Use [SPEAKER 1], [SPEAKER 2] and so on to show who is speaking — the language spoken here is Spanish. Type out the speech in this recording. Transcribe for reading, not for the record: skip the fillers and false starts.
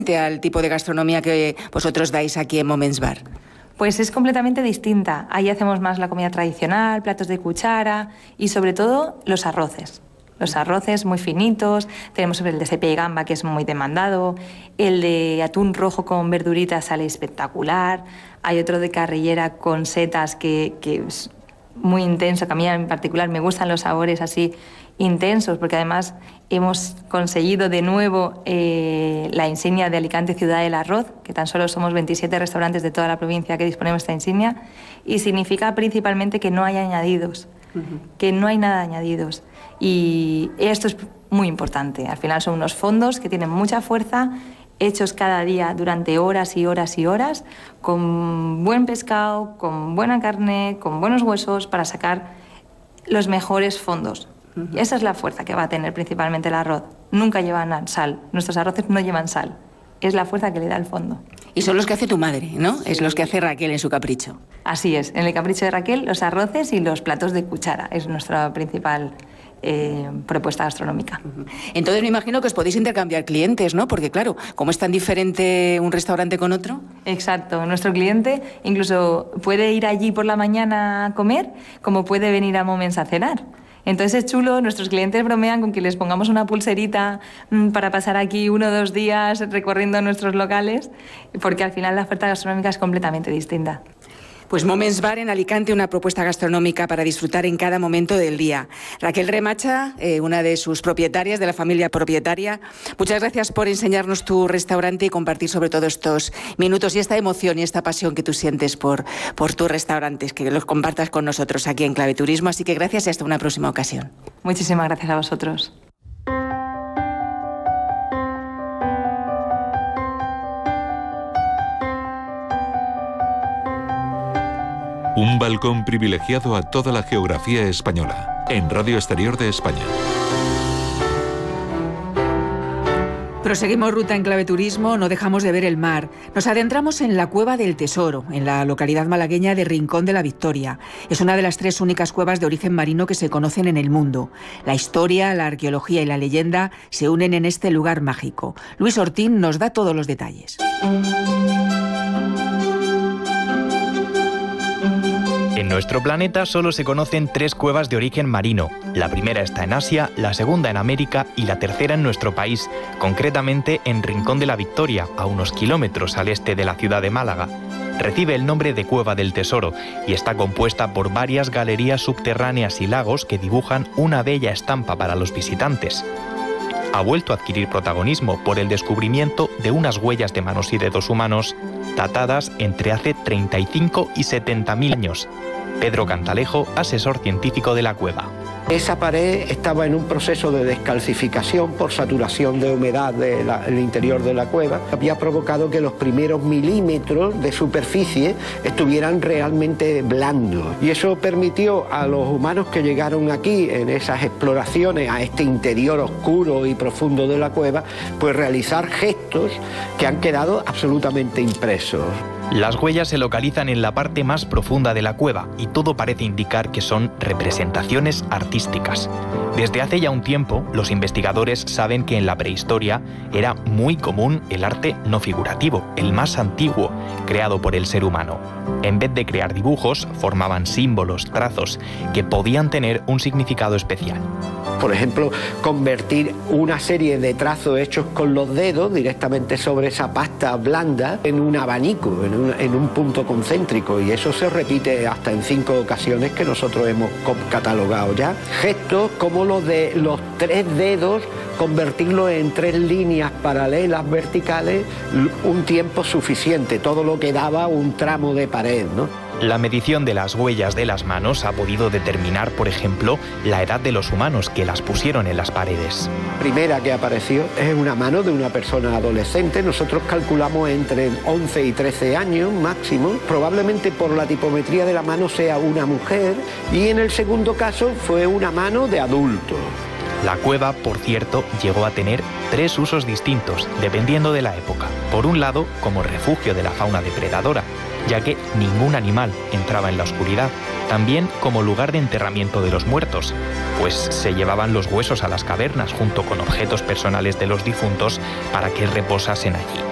[SPEAKER 1] al tipo de gastronomía que vosotros dais aquí en Moments Bar?
[SPEAKER 2] Pues es completamente distinta. Ahí hacemos más la comida tradicional, platos de cuchara y sobre todo los arroces. Los arroces muy finitos, tenemos el de sepia y gamba que es muy demandado, el de atún rojo con verduritas sale espectacular, hay otro de carrillera con setas que es muy intenso, que a mí en particular me gustan los sabores así intensos, porque además hemos conseguido de nuevo la insignia de Alicante Ciudad del Arroz, que tan solo somos 27 restaurantes de toda la provincia que disponemos de esta insignia, y significa principalmente que no hay añadidos, que no hay nada de añadidos. Y esto es muy importante. Al final son unos fondos que tienen mucha fuerza, hechos cada día durante horas y horas y horas, con buen pescado, con buena carne, con buenos huesos, para sacar los mejores fondos. Y esa es la fuerza que va a tener principalmente el arroz. Nunca llevan sal. Nuestros arroces no llevan sal. Es la fuerza que le da el fondo.
[SPEAKER 1] Y son los que hace tu madre, ¿no? Sí. Es los que hace Raquel en su capricho.
[SPEAKER 2] Así es. En el capricho de Raquel, los arroces y los platos de cuchara. Es nuestra principal propuesta gastronómica.
[SPEAKER 1] Entonces me imagino que os podéis intercambiar clientes, ¿no? Porque claro, como es tan diferente un restaurante con otro.
[SPEAKER 2] Exacto. Nuestro cliente incluso puede ir allí por la mañana a comer, como puede venir a Moments a cenar. Entonces es chulo, nuestros clientes bromean con que les pongamos una pulserita para pasar aquí 1 o 2 días recorriendo nuestros locales, porque al final la oferta gastronómica es completamente distinta.
[SPEAKER 1] Pues Moments Bar en Alicante, una propuesta gastronómica para disfrutar en cada momento del día. Raquel Remacha, una de sus propietarias, de la familia propietaria, muchas gracias por enseñarnos tu restaurante y compartir sobre todo estos minutos y esta emoción y esta pasión que tú sientes por tus restaurantes, que los compartas con nosotros aquí en Clave Turismo. Así que gracias y hasta una próxima ocasión.
[SPEAKER 2] Muchísimas gracias a vosotros.
[SPEAKER 3] Un balcón privilegiado a toda la geografía española, en Radio Exterior de España.
[SPEAKER 1] Proseguimos ruta en Clave Turismo, no dejamos de ver el mar. Nos adentramos en la Cueva del Tesoro, en la localidad malagueña de Rincón de la Victoria. Es una de las 3 únicas cuevas de origen marino que se conocen en el mundo. La historia, la arqueología y la leyenda se unen en este lugar mágico. Luis Ortín nos da todos los detalles.
[SPEAKER 4] En nuestro planeta solo se conocen 3 cuevas de origen marino. La primera está en Asia, la segunda en América y la tercera en nuestro país, concretamente en Rincón de la Victoria, a unos kilómetros al este de la ciudad de Málaga. Recibe el nombre de Cueva del Tesoro y está compuesta por varias galerías subterráneas y lagos que dibujan una bella estampa para los visitantes. Ha vuelto a adquirir protagonismo por el descubrimiento de unas huellas de manos y dedos humanos datadas entre hace 35 y 70.000 años. Pedro Cantalejo, asesor científico de la cueva.
[SPEAKER 5] Esa pared estaba en un proceso de descalcificación por saturación de humedad del interior de la cueva. Había provocado que los primeros milímetros de superficie estuvieran realmente blandos. Y eso permitió a los humanos que llegaron aquí en esas exploraciones a este interior oscuro y profundo de la cueva, pues realizar gestos que han quedado absolutamente impresos.
[SPEAKER 4] Las huellas se localizan en la parte más profunda de la cueva y todo parece indicar que son representaciones artísticas. Desde hace ya un tiempo, los investigadores saben que en la prehistoria era muy común el arte no figurativo, el más antiguo, creado por el ser humano. En vez de crear dibujos, formaban símbolos, trazos, que podían tener un significado especial.
[SPEAKER 5] Por ejemplo, convertir una serie de trazos hechos con los dedos directamente sobre esa pasta blanda en un abanico, en un punto concéntrico, y eso se repite hasta en 5 ocasiones que nosotros hemos catalogado ya. Gestos como los de los 3 dedos, convertirlo en 3 líneas paralelas verticales un tiempo suficiente, todo lo que daba un tramo de pared, ¿no?
[SPEAKER 4] La medición de las huellas de las manos ha podido determinar, por ejemplo, la edad de los humanos que las pusieron en las paredes.
[SPEAKER 5] La primera que apareció es una mano de una persona adolescente. Nosotros calculamos entre 11 y 13 años máximo. Probablemente por la tipometría de la mano sea una mujer, y en el segundo caso fue una mano de adulto.
[SPEAKER 4] La cueva, por cierto, llegó a tener 3 usos distintos, dependiendo de la época. Por un lado, como refugio de la fauna depredadora, ya que ningún animal entraba en la oscuridad. También como lugar de enterramiento de los muertos, pues se llevaban los huesos a las cavernas junto con objetos personales de los difuntos para que reposasen allí.